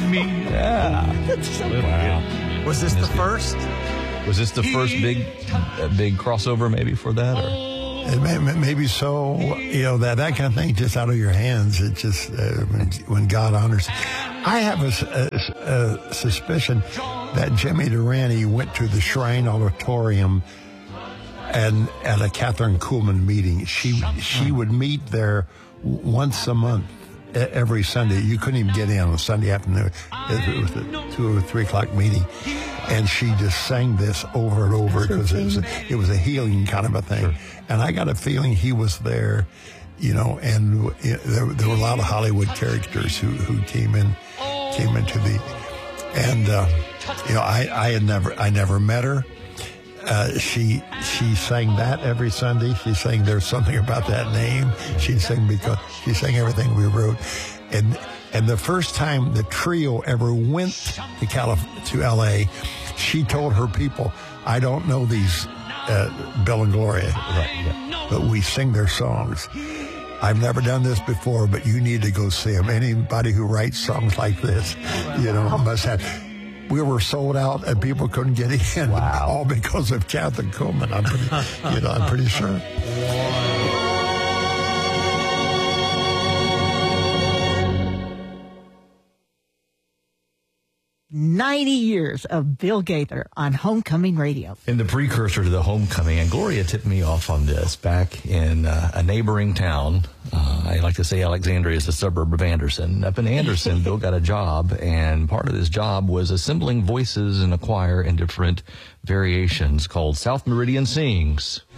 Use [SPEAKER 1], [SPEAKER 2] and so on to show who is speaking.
[SPEAKER 1] me.
[SPEAKER 2] Yeah.
[SPEAKER 3] That's so
[SPEAKER 2] Wow.
[SPEAKER 1] Was this the first?
[SPEAKER 2] Was this the first big crossover maybe for that? Or?
[SPEAKER 3] Maybe so, that kind of thing just out of your hands. It just, when God honors. I have a suspicion that Jimmy Durante went to the Shrine Auditorium and at a Catherine Kuhlman meeting. She would meet there once a month, every Sunday. You couldn't even get in on a Sunday afternoon. It was a 2 or 3 o'clock meeting. And she just sang this over and over because it was a healing kind of a thing. Sure. And I got a feeling he was there, and there were a lot of Hollywood characters who came into the, and I never met her. She sang that every Sunday. She sang "There's Something About That Name." She sang everything we wrote, and the first time the trio ever went to L.A., she told her people, "I don't know these Bill and Gloria, but we sing their songs. I've never done this before, but you need to go see them. Anybody who writes songs like this, must have." We were sold out and people couldn't get in.
[SPEAKER 2] Wow.
[SPEAKER 3] All because of Catherine Kuhlman. I'm pretty sure.
[SPEAKER 4] 90 years of Bill Gaither on Homecoming Radio.
[SPEAKER 2] In the precursor to the Homecoming, and Gloria tipped me off on this back in a neighboring town. I like to say Alexandria is a suburb of Anderson. Up in Anderson, Bill got a job, and part of his job was assembling voices in a choir in different variations called South Meridian Sings.